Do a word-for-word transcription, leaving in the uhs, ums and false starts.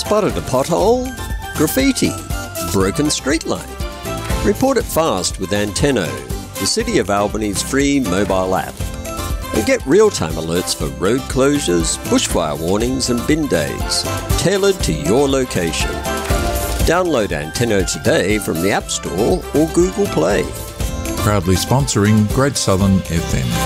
Spotted a pothole? Graffiti? Broken street light? Report it fast with Antenno, the City of Albany's free mobile app. And get real-time alerts for road closures, bushfire warnings and bin days, tailored to your location. Download Antenno today from the App Store or Google Play. Proudly sponsoring Great Southern F M.